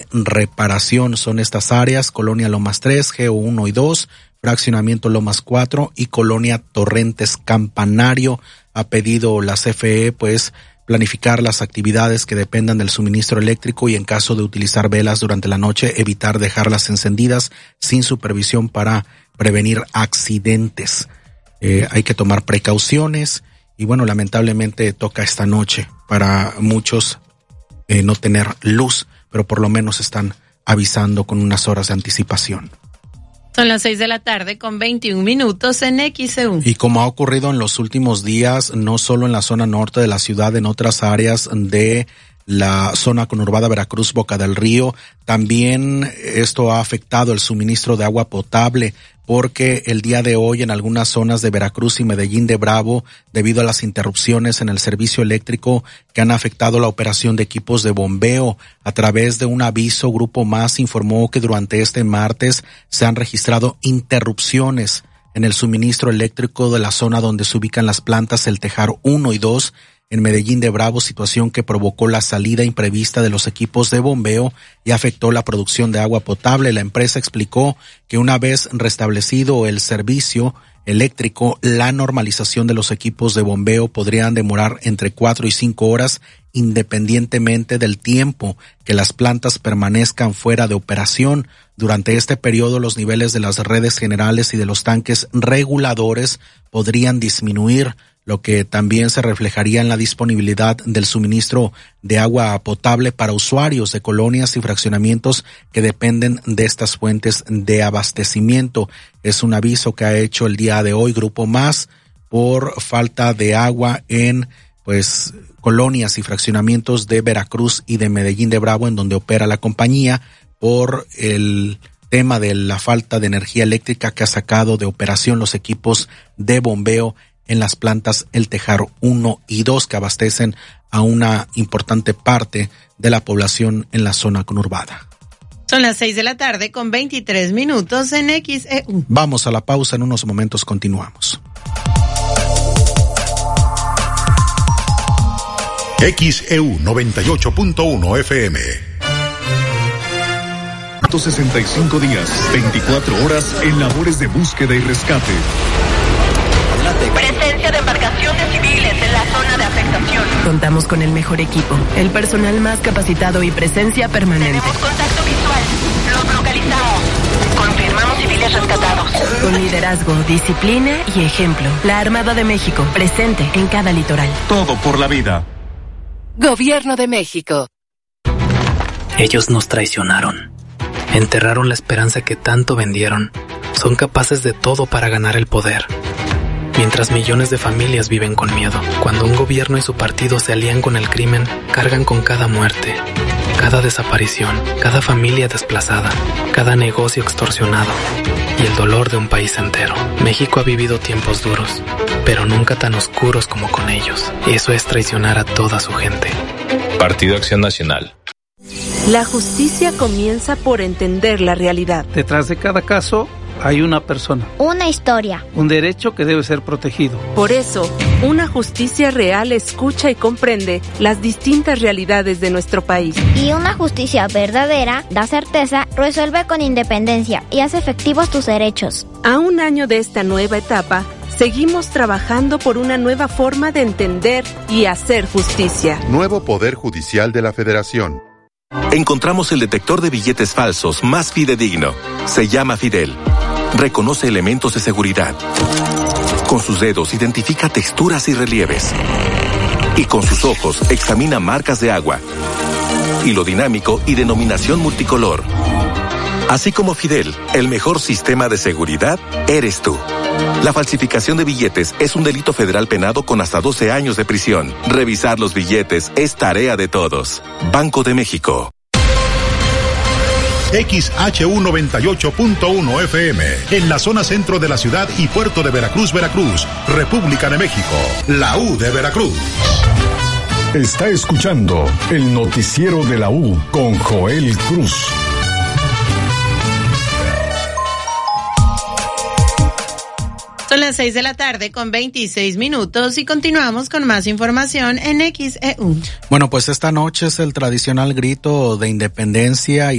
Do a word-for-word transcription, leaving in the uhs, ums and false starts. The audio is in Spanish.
reparación. Son estas áreas: Colonia Lomas tres, Geo uno y dos, Fraccionamiento Lomas cuatro y Colonia Torrentes Campanario. Ha pedido la C F E pues planificar las actividades que dependan del suministro eléctrico y, en caso de utilizar velas durante la noche, evitar dejarlas encendidas sin supervisión para prevenir accidentes. Eh, hay que tomar precauciones y, bueno, lamentablemente toca esta noche para muchos eh, no tener luz, pero por lo menos están avisando con unas horas de anticipación. Son las seis de la tarde con veintiún minutos en X E U. Y como ha ocurrido en los últimos días, no solo en la zona norte de la ciudad, en otras áreas de la zona conurbada Veracruz, Boca del Río, también esto ha afectado el suministro de agua potable, porque el día de hoy en algunas zonas de Veracruz y Medellín de Bravo, debido a las interrupciones en el servicio eléctrico que han afectado la operación de equipos de bombeo, a través de un aviso, Grupo Más informó que durante este martes se han registrado interrupciones en el suministro eléctrico de la zona donde se ubican las plantas El Tejar uno y dos, en Medellín de Bravo, situación que provocó la salida imprevista de los equipos de bombeo y afectó la producción de agua potable. La empresa explicó que una vez restablecido el servicio eléctrico, la normalización de los equipos de bombeo podrían demorar entre cuatro y cinco horas, independientemente del tiempo que las plantas permanezcan fuera de operación. Durante este periodo, los niveles de las redes generales y de los tanques reguladores podrían disminuir, lo que también se reflejaría en la disponibilidad del suministro de agua potable para usuarios de colonias y fraccionamientos que dependen de estas fuentes de abastecimiento. Es un aviso que ha hecho el día de hoy Grupo Más por falta de agua en pues colonias y fraccionamientos de Veracruz y de Medellín de Bravo, en donde opera la compañía, por el tema de la falta de energía eléctrica que ha sacado de operación los equipos de bombeo en las plantas El Tejar uno y dos, que abastecen a una importante parte de la población en la zona conurbada. Son las seis de la tarde con veintitrés minutos en X E U. Vamos a la pausa, en unos momentos continuamos. X E U noventa y ocho punto uno F M. ciento sesenta y cinco días, veinticuatro horas en labores de búsqueda y rescate. Presencia de embarcaciones civiles en la zona de afectación. Contamos con el mejor equipo, el personal más capacitado y presencia permanente. Tenemos contacto visual. Los localizamos. Confirmamos civiles rescatados. Con liderazgo, disciplina y ejemplo. La Armada de México, presente en cada litoral. Todo por la vida. Gobierno de México. Ellos nos traicionaron. Enterraron la esperanza que tanto vendieron. Son capaces de todo para ganar el poder. Mientras millones de familias viven con miedo, cuando un gobierno y su partido se alían con el crimen, cargan con cada muerte, cada desaparición, cada familia desplazada, cada negocio extorsionado y el dolor de un país entero. México ha vivido tiempos duros, pero nunca tan oscuros como con ellos. Eso es traicionar a toda su gente. Partido Acción Nacional. La justicia comienza por entender la realidad. Detrás de cada caso hay una persona. Una historia. Un derecho que debe ser protegido. Por eso, una justicia real escucha y comprende las distintas realidades de nuestro país. Y una justicia verdadera da certeza, resuelve con independencia y hace efectivos tus derechos. A un año de esta nueva etapa, seguimos trabajando por una nueva forma de entender y hacer justicia. Nuevo Poder Judicial de la Federación. Encontramos el detector de billetes falsos más fidedigno. Se llama Fidel. Reconoce elementos de seguridad. Con sus dedos identifica texturas y relieves. Y con sus ojos examina marcas de agua. Hilo dinámico y denominación multicolor. Así como Fidel, el mejor sistema de seguridad eres tú. La falsificación de billetes es un delito federal penado con hasta doce años de prisión. Revisar los billetes es tarea de todos. Banco de México. X H U noventa y ocho punto uno F M, en la zona centro de la ciudad y puerto de Veracruz, Veracruz, República de México, la U de Veracruz. Está escuchando el noticiero de la U con Joel Cruz. Son las seis de la tarde con veintiséis minutos y continuamos con más información en X E U. Bueno, pues esta noche es el tradicional grito de independencia y